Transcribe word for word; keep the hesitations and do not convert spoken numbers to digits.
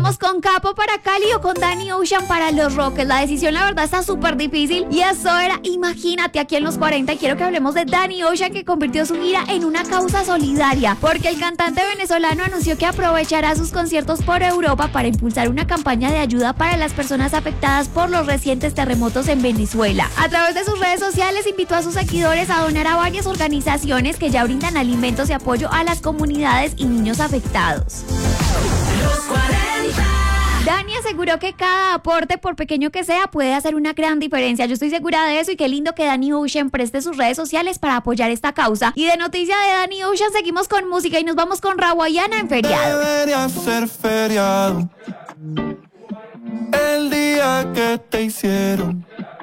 vamos con Capo para Cali o con Danny Ocean para los Rockets. La decisión, la verdad, está súper difícil. Y eso era, imagínate, aquí en los cuarenta. Y quiero que hablemos de Danny Ocean, que convirtió su gira en una causa solidaria. Porque el cantante venezolano anunció que aprovechará sus conciertos por Europa para impulsar una campaña de ayuda para las personas afectadas por los recientes terremotos en Venezuela. A través de sus redes sociales invitó a sus seguidores a donar a varias organizaciones que ya brindan alimentos y apoyo a las comunidades y niños afectados. Los cuarenta. Dani aseguró que cada aporte, por pequeño que sea, puede hacer una gran diferencia. Yo estoy segura de eso y qué lindo que Danny Ocean preste sus redes sociales para apoyar esta causa. Y de noticia de Danny Ocean seguimos con música y nos vamos con Rawayana en feriado. Debería ser feriado el día que te hicieron